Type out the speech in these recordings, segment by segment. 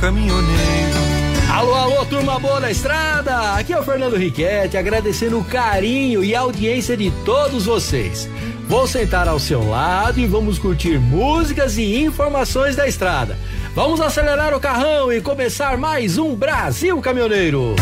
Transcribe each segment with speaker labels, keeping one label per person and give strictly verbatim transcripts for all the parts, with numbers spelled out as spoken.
Speaker 1: Caminhoneiro.
Speaker 2: Alô, alô, turma boa da estrada, aqui é o Fernando Riquetti, agradecendo o carinho e a audiência de todos vocês. Vou sentar ao seu lado e vamos curtir músicas e informações da estrada. Vamos acelerar o carrão e começar mais um Brasil Caminhoneiro.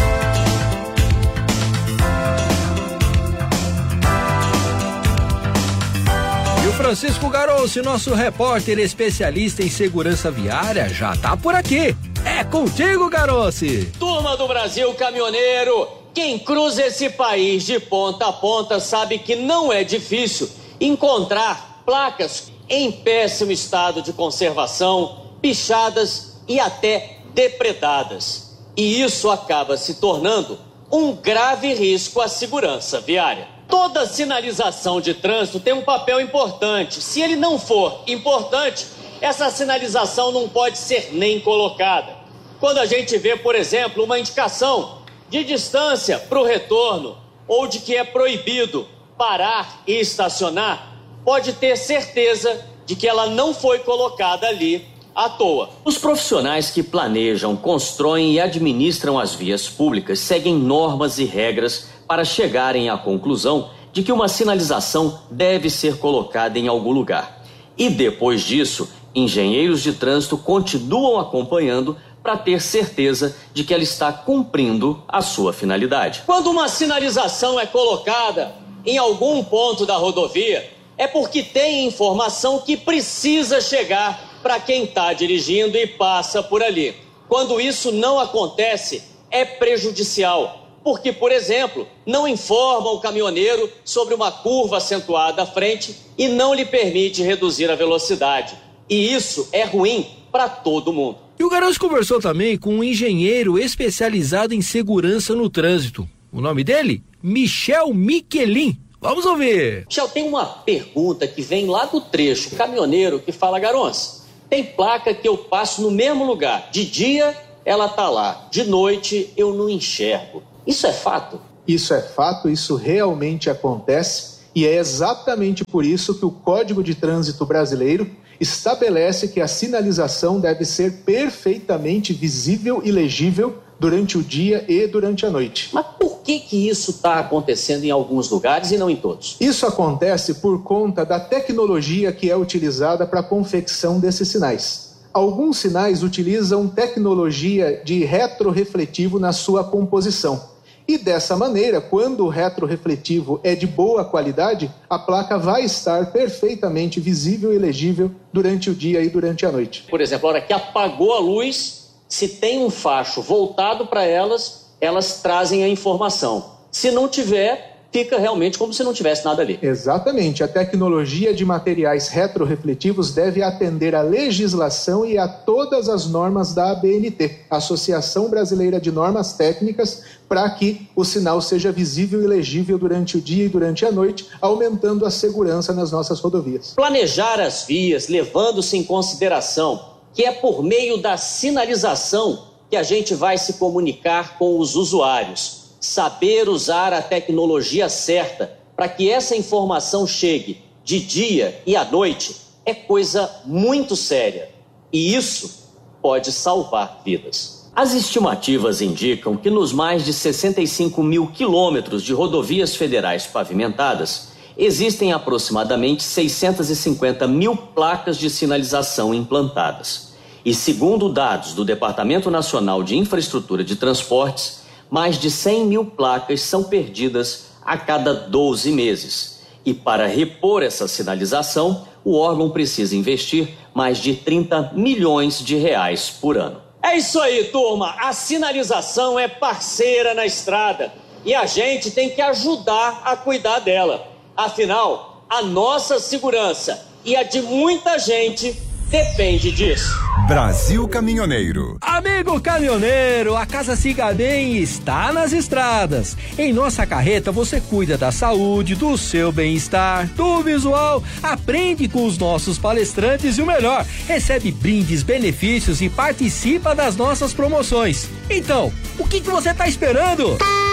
Speaker 2: E o Francisco Garossi, nosso repórter especialista em segurança viária, já tá por aqui. É contigo, Garossi!
Speaker 3: Turma do Brasil Caminhoneiro, quem cruza esse país de ponta a ponta sabe que não é difícil encontrar placas em péssimo estado de conservação, pichadas e até depredadas. E isso acaba se tornando um grave risco à segurança viária. Toda sinalização de trânsito tem um papel importante. Se ele não for importante, essa sinalização não pode ser nem colocada. Quando a gente vê, por exemplo, uma indicação de distância para o retorno ou de que é proibido parar e estacionar, pode ter certeza de que ela não foi colocada ali à toa. Os profissionais que planejam, constroem e administram as vias públicas seguem normas e regras para chegarem à conclusão de que uma sinalização deve ser colocada em algum lugar. E depois disso, engenheiros de trânsito continuam acompanhando para ter certeza de que ela está cumprindo a sua finalidade. Quando uma sinalização é colocada em algum ponto da rodovia, é porque tem informação que precisa chegar para quem está dirigindo e passa por ali. Quando isso não acontece, é prejudicial, porque, por exemplo, não informa o caminhoneiro sobre uma curva acentuada à frente e não lhe permite reduzir a velocidade. E isso é ruim para todo mundo.
Speaker 2: E o Garossi conversou também com um engenheiro especializado em segurança no trânsito. O nome dele? Michel Michelin. Vamos ouvir.
Speaker 3: Michel, tem uma pergunta que vem lá do trecho, caminhoneiro, que fala: Garossi, tem placa que eu passo no mesmo lugar. De dia, ela tá lá. De noite, eu não enxergo. Isso é fato?
Speaker 4: Isso é fato, isso realmente acontece. E é exatamente por isso que o Código de Trânsito Brasileiro estabelece que a sinalização deve ser perfeitamente visível e legível durante o dia e durante a noite.
Speaker 3: Mas por que que isso está acontecendo em alguns lugares e não em todos?
Speaker 4: Isso acontece por conta da tecnologia que é utilizada para a confecção desses sinais. Alguns sinais utilizam tecnologia de retrorefletivo na sua composição. E dessa maneira, quando o retrorefletivo é de boa qualidade, a placa vai estar perfeitamente visível e legível durante o dia e durante a noite.
Speaker 3: Por exemplo, a hora que apagou a luz, se tem um facho voltado para elas, elas trazem a informação. Se não tiver, fica realmente como se não tivesse nada ali.
Speaker 4: Exatamente. A tecnologia de materiais retrorefletivos deve atender à legislação e a todas as normas da A B N T, Associação Brasileira de Normas Técnicas, para que o sinal seja visível e legível durante o dia e durante a noite, aumentando a segurança nas nossas rodovias.
Speaker 3: Planejar as vias, levando-se em consideração que é por meio da sinalização que a gente vai se comunicar com os usuários. Saber usar a tecnologia certa para que essa informação chegue de dia e à noite é coisa muito séria. E isso pode salvar vidas. As estimativas indicam que nos mais de sessenta e cinco mil quilômetros de rodovias federais pavimentadas, existem aproximadamente seiscentas e cinquenta mil placas de sinalização implantadas. E segundo dados do Departamento Nacional de Infraestrutura de Transportes, mais de cem mil placas são perdidas a cada doze meses. E para repor essa sinalização, o órgão precisa investir mais de trinta milhões de reais por ano. É isso aí, turma. A sinalização é parceira na estrada e a gente tem que ajudar a cuidar dela. Afinal, a nossa segurança e a de muita gente depende disso.
Speaker 1: Brasil Caminhoneiro.
Speaker 2: Amigo caminhoneiro, a Casa Siga Bem está nas estradas. Em nossa carreta você cuida da saúde, do seu bem-estar, do visual, aprende com os nossos palestrantes e o melhor, recebe brindes, benefícios e participa das nossas promoções. Então, o que que você está esperando?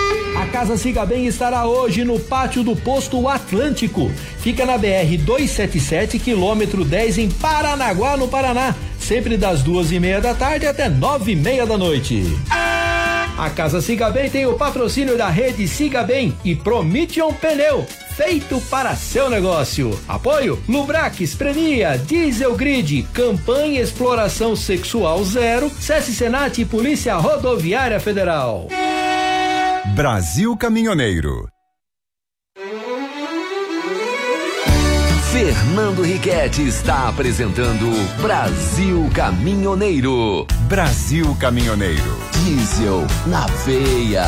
Speaker 2: A Casa Siga Bem estará hoje no pátio do Posto Atlântico. Fica na B R duzentos e setenta e sete, quilômetro dez, em Paranaguá, no Paraná. sempre das duas e meia da tarde até nove e meia da noite. A Casa Siga Bem tem o patrocínio da rede Siga Bem e Promission Pneu, feito para seu negócio. Apoio Lubrax, Prenia, Diesel Grid, Campanha Exploração Sexual Zero, SESC Senat e Polícia Rodoviária Federal.
Speaker 1: Brasil Caminhoneiro.
Speaker 5: Fernando Riquetti está apresentando Brasil Caminhoneiro.
Speaker 1: Brasil Caminhoneiro.
Speaker 5: Diesel na veia.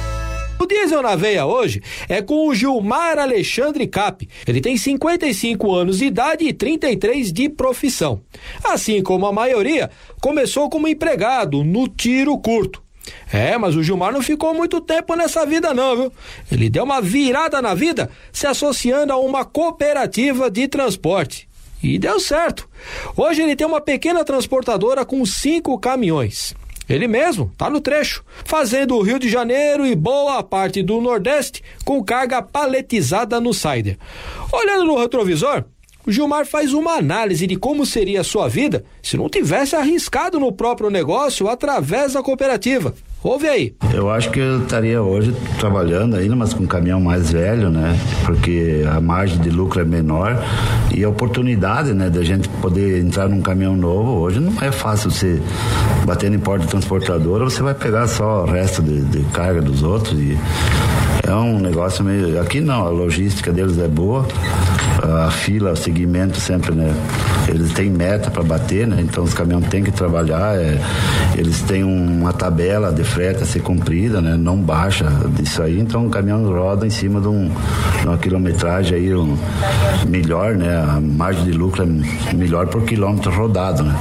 Speaker 2: O Diesel na Veia hoje é com o Gilmar Alexandre Cap. Ele tem cinquenta e cinco anos de idade e trinta e três de profissão. Assim como a maioria, começou como empregado no tiro curto. É, mas o Gilmar não ficou muito tempo nessa vida não, viu? Ele deu uma virada na vida se associando a uma cooperativa de transporte. E deu certo. Hoje ele tem uma pequena transportadora com cinco caminhões. Ele mesmo tá no trecho, fazendo o Rio de Janeiro e boa parte do Nordeste com carga paletizada no Sider. Olhando no retrovisor, o Gilmar faz uma análise de como seria a sua vida se não tivesse arriscado no próprio negócio através da cooperativa. Ouve aí.
Speaker 6: Eu acho que eu estaria hoje trabalhando ainda, mas com um caminhão mais velho, né? Porque a margem de lucro é menor e a oportunidade, né, da gente poder entrar num caminhão novo, hoje não é fácil você bater em porta de transportadora, você vai pegar só o resto de, de carga dos outros e é um negócio meio... Aqui não, a logística deles é boa, a fila, o segmento sempre, né? Eles têm meta para bater, né? Então os caminhões têm que trabalhar, é, eles têm uma tabela de frete a ser cumprida, né? Não baixa disso aí, então o caminhão roda em cima de, um, de uma quilometragem aí um, melhor, né? A margem de lucro é melhor por quilômetro rodado, né?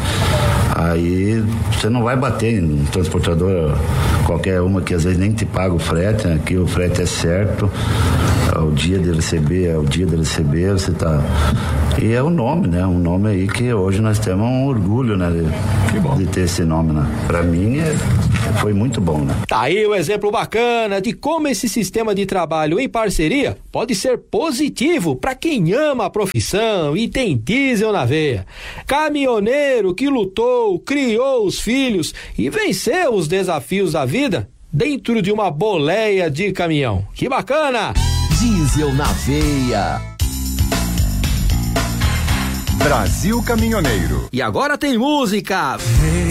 Speaker 6: Aí você não vai bater em transportadora qualquer uma que às vezes nem te paga o frete, né? Aqui o frete é certo, é o dia de receber, é o dia de receber, você tá... E é o nome, né? Um nome aí que hoje nós temos um orgulho, né? De, de ter esse nome, né? Pra mim é, foi muito bom, né?
Speaker 2: Tá aí um exemplo bacana de como esse sistema de trabalho em parceria pode ser positivo para quem ama a profissão e tem diesel na veia. Caminhoneiro que lutou, criou os filhos e venceu os desafios da vida dentro de uma boleia de caminhão. Que bacana!
Speaker 5: Diesel na veia.
Speaker 1: Brasil Caminhoneiro.
Speaker 2: E agora tem música.